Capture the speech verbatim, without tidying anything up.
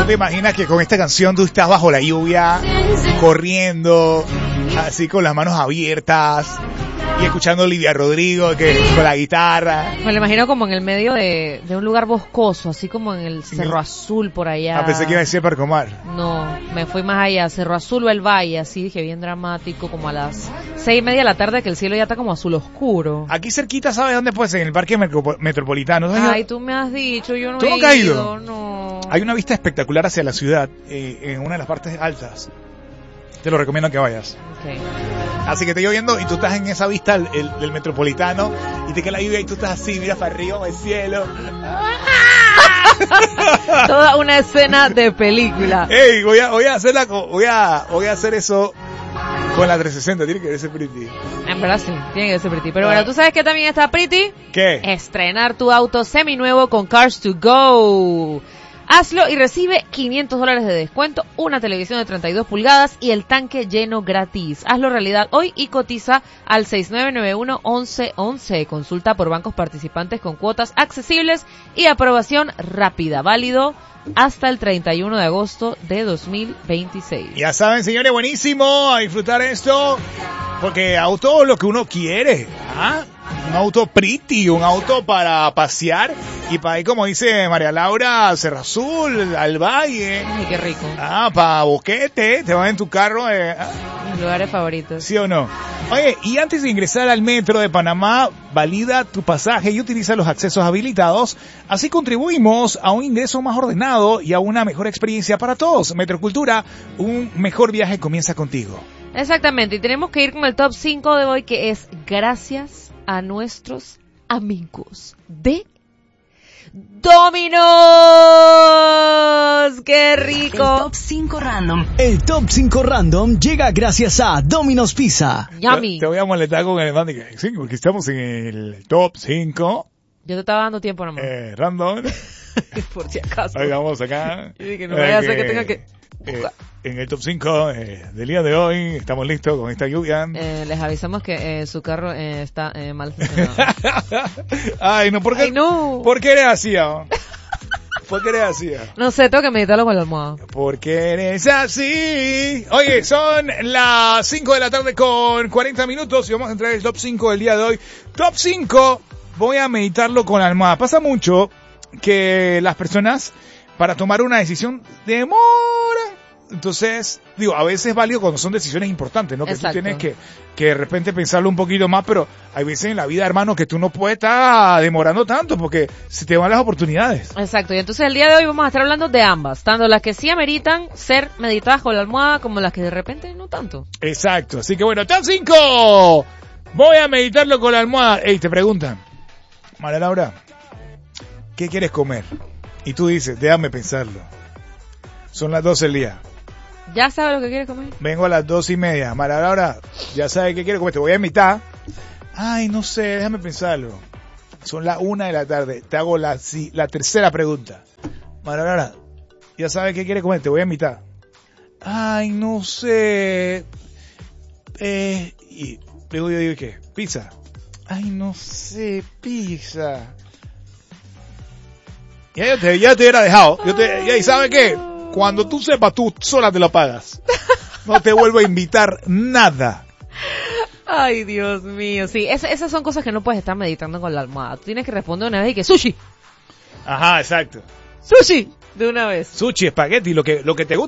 te imaginas que con esta canción tú estás bajo la lluvia, corriendo, así con las manos abiertas y escuchando a Olivia Rodrigo que con la guitarra? Me lo imagino como en el medio de, de un lugar boscoso, así como en el Cerro Azul por allá. Ah, pensé que iba a decir Parcomar. No, me fui más allá, Cerro Azul o el Valle, así dije, bien dramático, como a las seis y media de la tarde que el cielo ya está como azul oscuro. Aquí cerquita, ¿sabes dónde puede ser? En el Parque Metro- Metropolitano. ¿Sabes? Ay, tú me has dicho, yo no ¿Tú he nunca has ido, ido? no. Hay una vista espectacular hacia la ciudad, eh, en una de las partes altas. Te lo recomiendo que vayas. Okay. Así que te estoy viendo y tú estás en esa vista el, el, del Metropolitano y te cae la lluvia y tú estás así, miras para arriba, el cielo. Toda una escena de película. Ey, voy a, voy a hacerla, con- voy a, voy a hacer eso con la trescientos sesenta, tiene que verse pretty. En verdad sí, tiene que ser pretty. Pero bueno, ¿tú sabes que también está pretty? ¿Qué? Estrenar tu auto seminuevo con Cars to Go. Hazlo y recibe quinientos dólares de descuento, una televisión de treinta y dos pulgadas y el tanque lleno gratis. Hazlo realidad hoy y cotiza al seis nueve nueve uno, once once. Consulta por bancos participantes con cuotas accesibles y aprobación rápida. Válido hasta el treinta y uno de agosto de dos mil veintiséis. Ya saben, señores, buenísimo, a disfrutar esto, porque auto es lo que uno quiere, ¿ah? Un auto pretty, un auto para pasear y para ir, como dice María Laura, a Cerro Azul, al Valle. Ay, qué rico. Ah, para Boquete, te vas en tu carro, eh, ah, Mis lugares favoritos. ¿sí o no? Oye, y antes de ingresar al metro de Panamá, valida tu pasaje y utiliza los accesos habilitados. Así contribuimos a un ingreso más ordenado y a una mejor experiencia para todos. Metrocultura, un mejor viaje comienza contigo. Exactamente, y tenemos que ir con el top cinco de hoy, que es gracias a nuestros amigos de Domino's. ¡Qué rico! El top cinco random. El top cinco random llega gracias a Domino's Pizza. Yummy. Te voy a molestar con el man de que sí, porque estamos en el top cinco, Yo te estaba dando tiempo nomás. eh, random. Por si acaso. Ahí vamos acá. Yo dije, no vaya a ser que tenga que... eh, en el top cinco eh, del día de hoy, estamos listos con esta lluvia. Eh, les avisamos que eh, su carro eh, está eh, mal funcionado. Ay, no, ¿por qué? Ay, no. ¿Por qué eres así? oh? ¿Por qué eres así? oh? No sé, tengo que meditarlo con la almohada. ¿Por qué eres así? Oye, son las cinco de la tarde con cuarenta minutos y vamos a entrar en el top cinco del día de hoy. Top cinco, voy a meditarlo con la almohada. Pasa mucho que las personas, para tomar una decisión, demoran. Entonces, digo, a veces es válido cuando son decisiones importantes, ¿no? Que Exacto. tú tienes que, que de repente pensarlo un poquito más, pero hay veces en la vida, hermano, que tú no puedes estar demorando tanto porque se te van las oportunidades. Exacto, y entonces el día de hoy vamos a estar hablando de ambas, tanto las que sí ameritan ser meditadas con la almohada como las que de repente no tanto. Exacto, así que bueno, top cinco. Voy a meditarlo con la almohada. Ey, te preguntan, María Laura, ¿qué quieres comer? Y tú dices, déjame pensarlo. Son las doce del día. ¿Ya sabes lo que quieres comer? Vengo a las dos y media. María Laura, ya sabes qué quiero comer. Te voy a invitar. Ay, no sé, déjame pensarlo. Son las una de la tarde. Te hago la, si, la tercera pregunta. María Laura, ya sabes qué quiere comer. Te voy a invitar. Ay, no sé. Eh, y luego yo digo, ¿qué? Pizza. Ay, no sé, pizza. Ya, yo te, ya te hubiera dejado. Yo te, ya, ¿y sabes qué? Cuando tú sepas, tú sola te lo pagas. No te vuelvo a invitar nada. Ay, Dios mío, sí, es, esas son cosas que no puedes estar meditando con la almohada. Tú tienes que responder una vez y que sushi, Ajá, exacto. sushi, de una vez. Sushi, espagueti, lo que, lo que te gusta.